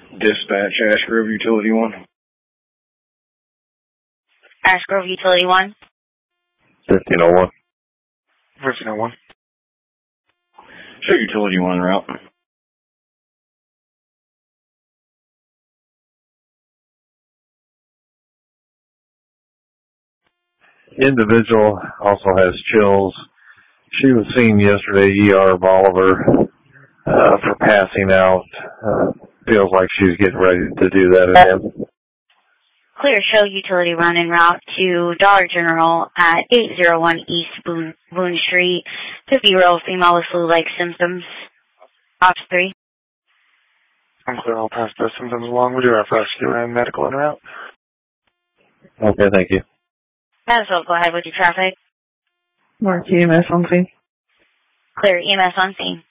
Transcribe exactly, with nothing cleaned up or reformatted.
Dispatch, Ash Grove Utility one. Ash Grove Utility one. fifteen oh one. fifteen oh one. Show Utility one route. Individual also has chills. She was seen yesterday, E R Bolivar, uh, for passing out. Uh, feels like she's getting ready to do that again. Clear, show utility run en route to Dollar General at eight oh one East Boone, Boone Street. fifty-year-old female with flu-like symptoms. Ops three. I'm clear, I'll pass those symptoms along. We do have rescue and medical en route. Okay, thank you. Madisville, go ahead with your traffic. Mark E M S on scene. Clear, E M S on scene.